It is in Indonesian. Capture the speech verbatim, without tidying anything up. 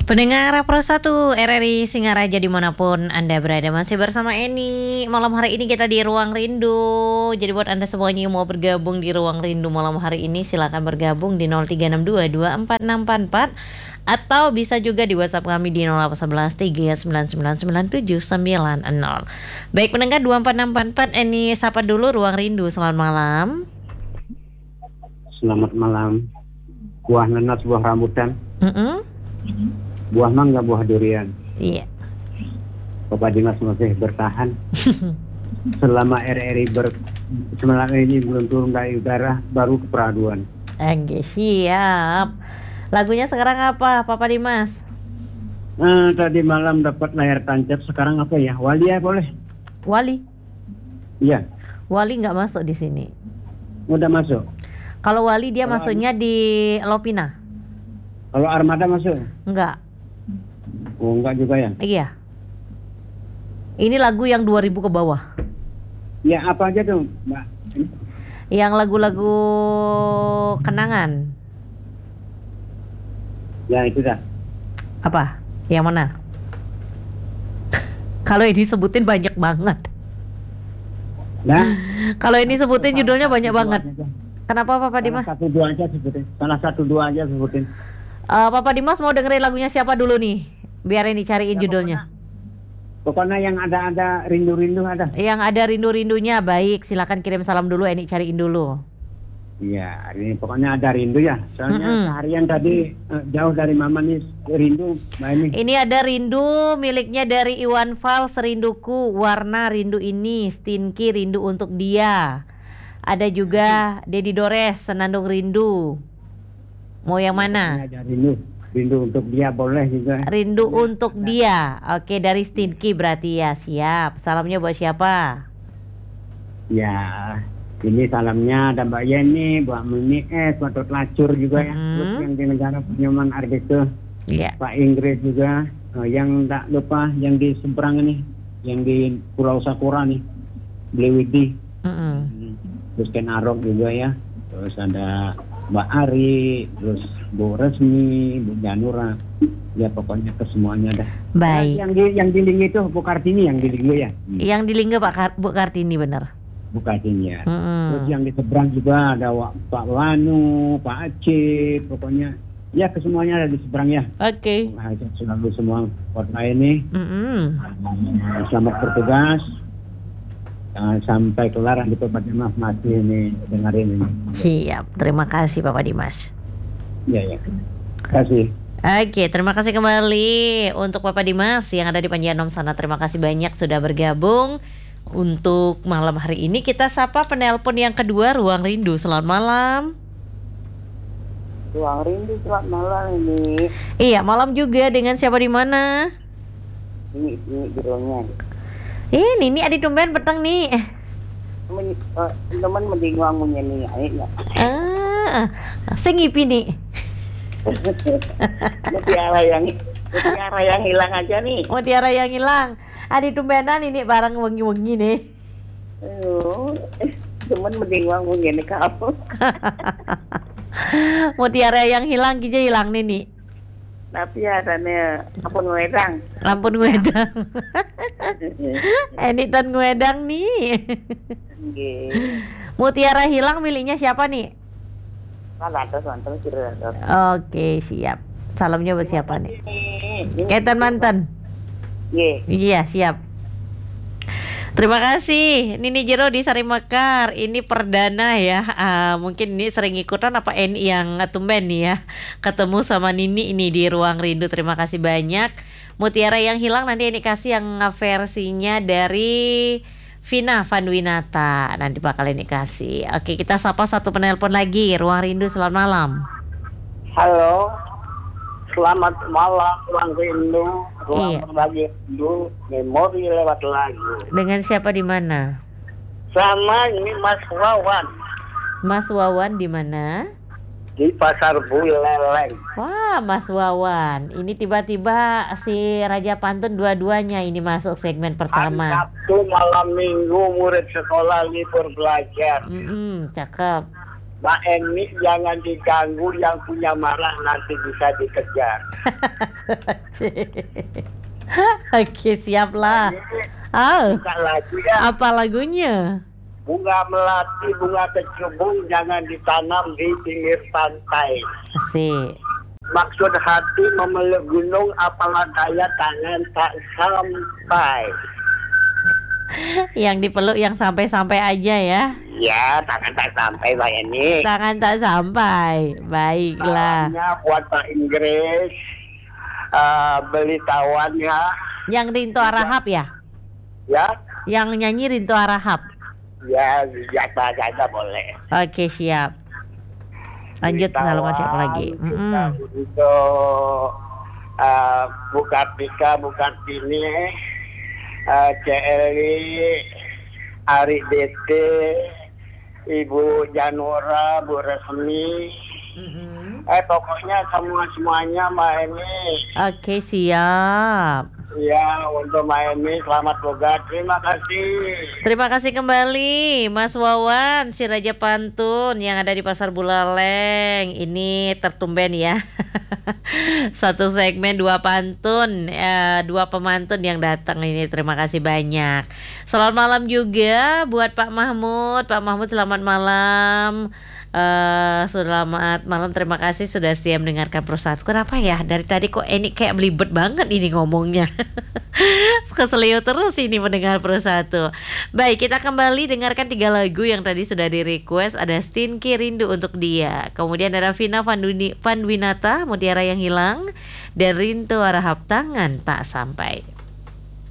Pendengar Pro satu R R I Singaraja dimanapun Anda berada, masih bersama Eni. Malam hari ini kita di Ruang Rindu. Jadi buat Anda semuanya yang mau bergabung di Ruang Rindu malam hari ini, silakan bergabung di nol tiga enam dua dua empat enam empat empat atau bisa juga di WhatsApp kami di nol delapan satu satu tiga sembilan sembilan sembilan tujuh sembilan nol. Baik pendengar dua empat enam empat empat, Eni sapa dulu Ruang Rindu. Selamat malam. Selamat malam. Buah nanas, buah rambutan. Mm-mm. Buah mangga, buah durian. Iya. Bapak Dimas masih bertahan. Selama R R I ber selama ini belum turun dari udara, baru ke peraduan. Oke, siap. Lagunya sekarang apa, Papa Dimas? Nah, tadi malam dapat layar tancap, sekarang apa ya? Wali ya boleh? Wali. Iya. Wali nggak masuk di sini. Udah masuk. Kalau Wali dia Kalau masuknya di Lopina. Kalau Armada masuk? Enggak. Oh, enggak juga ya? Iya. Ini lagu yang dua ribu ke bawah. Ya apa aja tuh, Mbak? Yang lagu-lagu kenangan. Ya itu dah. Apa? Yang mana? Kalau ini sebutin banyak banget. Nah, Kalau ini sebutin judulnya banyak banget. aja. Kenapa Papa Salah Dimas? satu dua aja sebutin. Salah satu dua aja sebutin. Uh, Papa Dimas mau dengerin lagunya siapa dulu nih? Biar ini cariin Ya, judulnya. Pokoknya yang ada-ada rindu-rindu ada. Yang ada rindu-rindunya, baik. Silakan kirim salam dulu, ini cariin dulu. Iya, ini pokoknya ada rindu ya. Soalnya Mm-mm. seharian tadi eh, jauh dari mama nih rindu, Mbak Eni. Ini ada rindu miliknya dari Iwan Fals, Rinduku, Warna Rindu Ini, Stinky, Rindu Untuk Dia. Ada juga Dedi Dores, Senandung Rindu. Mau yang mana? Ada rindu, rindu untuk dia boleh juga. Rindu Untuk Dia. Oke, dari Stinky berarti ya. Siap. Salamnya buat siapa? Ya, ini salamnya ada Mbak Yeni, Mbak Mimi S, Mbak Dot Lacur juga ya. Mhm. Terus yang di negara Penyuman Argesto, Iya. Pak Inggris juga. Eh, yang tak lupa yang di seberang ini, yang di Pulau Sakura nih, Blewidi. Mm-mm. Terus Ken Arok juga ya. Terus ada Mbak Ari, terus Bu Resmi, Bu Janura. Ya pokoknya ke semuanya dah. Baik. Yang di yang di link itu Bu Kartini yang di link itu ya. Hmm. Yang di Lingga Pak Kar- Bu Kartini benar. Bu Kartini ya. Mm-mm. Terus yang di seberang juga ada Wa- Pak Wanu, Pak Aceh, pokoknya ya ke semuanya ada di seberang ya. Oke. Nah, itu selalu semua kota ini. Mm-mm. Selamat bertugas. Jangan sampai kelar di Bapak Dimas masih ini dengerin ini. Siap. Terima kasih Papa Dimas. Ya ya. Terima kasih. Oke, terima kasih kembali untuk Papa Dimas yang ada di Panjanom sana. Terima kasih banyak sudah bergabung. Untuk malam hari ini kita sapa penelpon yang kedua, Ruang Rindu. Selamat malam. Ruang Rindu, selamat malam ini. Iya, malam juga. Dengan siapa di mana? Ini ini judulnya. Eh, Nini ada tumben petang nih. Temen, eh, teman mending wangunya nih, ayo. Ah, saya ngipi nih. Mutiara yang mutiara yang hilang aja nih. Mutiara yang hilang. Ada tumbenan ini barang wengi-wengi nih. Aduh, teman mending wangunya nih kamu. Mutiara yang hilang kija hilang nih nih. Tapi adanya apun wedang. Lampun ngedang. Ini tan ngedang nih. Nggih. Mutiara hilang miliknya siapa nih? Kalatos wonten sira. Oke, siap. Salamnya buat siapa nih? Ini. Kaitan mantan. Nggih. Iya, siap. Terima kasih Nini Jero di Sarimekar. Ini perdana ya. Ah, mungkin ini sering ikutan apa Eni yang tumben nih ya. Ketemu sama Nini ini di Ruang Rindu. Terima kasih banyak. Mutiara yang hilang nanti ini kasih yang versinya dari Vina Vanwinata. Nanti bakal ini kasih. Oke, kita sapa satu penelpon lagi. Ruang Rindu, selamat malam. Halo. Selamat malam, Ruang Rindu. Ruang Iya. berbagi rindu, memori lewat lagu. Dengan siapa di mana? Sama ini Mas Wawan Mas Wawan di mana? di Pasar Buleleng. Wah, Mas Wawan. Ini tiba-tiba si Raja Pantun dua-duanya ini masuk segmen Hari pertama. Sabtu malam Minggu murid sekolah libur belajar. Mm-mm, cakep. Mbak Eni jangan diganggu, yang punya marah nanti bisa dikejar. Oke, siap lah. Oh, Buka lagu ya. apa lagunya? Bunga melati, bunga kecubung jangan ditanam di pinggir pantai. Asik. Maksud hati memeluk gunung, apalah daya tangan tak sampai. Yang dipeluk yang sampai-sampai aja ya. Ya, tangan tak sampai Mbak Eni. Tangan tak sampai. Baiklah. Salamnya buat Pak Inggris. Uh, beli tawannya. Yang Rinto Arahap ya? Ya, Yang nyanyi Rinto Arahap. ya biasa saja boleh. Oke, siap. Lanjut, salam siapa lagi? Kita Mm-mm. untuk uh, buka pika, buka pini, uh, C L I, Ari D T, Ibu Janura, Bu Resmi, Mm-mm. eh pokoknya semua semuanya Mbak Eni. Oke, siap. Ya, untuk Mbak Eni selamat boga. Terima kasih. Terima kasih kembali Mas Wawan, si Raja Pantun yang ada di Pasar Buleleng. Ini tertumben ya. Satu segmen dua pantun, eh, dua pemantun yang datang ini. Terima kasih banyak. Selamat malam juga buat Pak Mahmud. Pak Mahmud selamat malam. Eh, selamat malam, terima kasih sudah setia mendengarkan Persatu. Kenapa ya dari tadi kok ini kayak belibet banget ini ngomongnya. Keselio terus ini mendengar Persatu. Baik, kita kembali dengarkan tiga lagu yang tadi sudah di request. Ada Stinky Rindu untuk Dia, kemudian ada Vina Panduni- Pandwinata Mutiara yang Hilang, dan Rinto Arahap Tangan Tak Sampai.